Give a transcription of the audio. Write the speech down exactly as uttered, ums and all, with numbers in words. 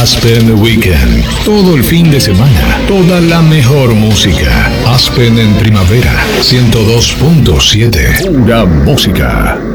Aspen Weekend. Todo el fin de semana. Toda la mejor música. Aspen en primavera. ciento dos punto siete. Pura música.